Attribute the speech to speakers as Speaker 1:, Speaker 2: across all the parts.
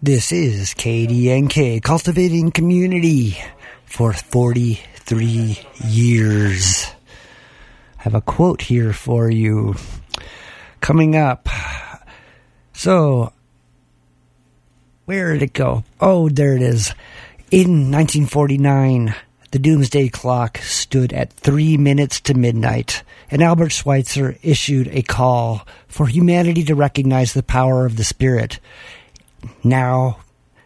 Speaker 1: This is KDNK, cultivating community for 43 years. I have a quote here for you coming up. So, where did it go? Oh, there it is. In 1949, the doomsday clock stood at 3 minutes to midnight, and Albert Schweitzer issued a call for humanity to recognize the power of the Spirit. Now,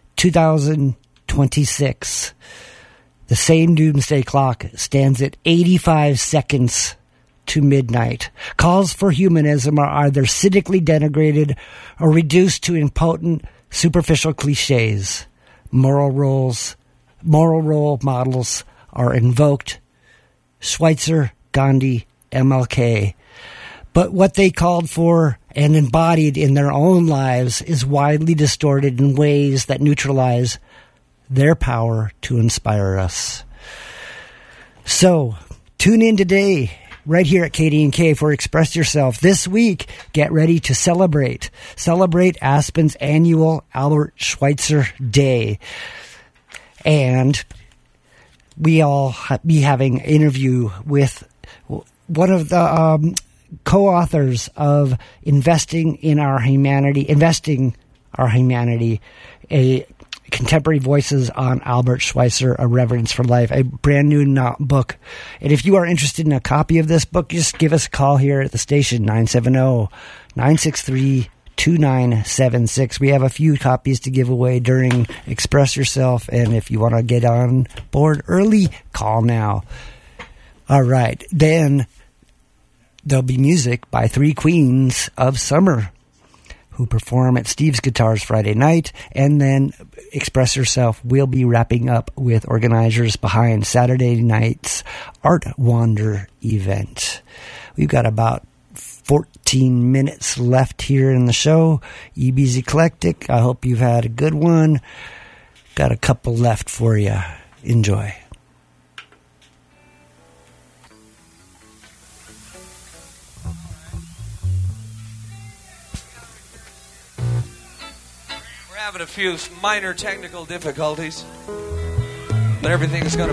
Speaker 1: 2026, the same doomsday clock stands at 85 seconds to midnight. Calls for humanism are either cynically denigrated or reduced to impotent, superficial cliches. Moral role models are invoked. Schweitzer, Gandhi, MLK. But what they called for and embodied in their own lives is widely distorted in ways that neutralize their power to inspire us. So, tune in today, right here at KDNK for Express Yourself. This week, get ready to celebrate. Celebrate Aspen's annual Albert Schweitzer Day. And we all be having an interview with one of the co-authors of Investing Our Humanity, a Contemporary Voices on Albert Schweitzer, A Reverence for Life, a brand new book. And if you are interested in a copy of this book, just give us a call here at the station, 970-963-2976. We have a few copies to give away during Express Yourself, and if you want to get on board early, call now. All right, then there'll be music by Three Queens of Summer, who perform at Steve's Guitars Friday night, and then Express Yourself will be wrapping up with organizers behind Saturday night's Art Wander event. We've got about 14 minutes left here in the show. EB's Eclectic, I hope you've had a good one. Got a couple left for you. Enjoy.
Speaker 2: Having a few minor technical difficulties, but everything is going to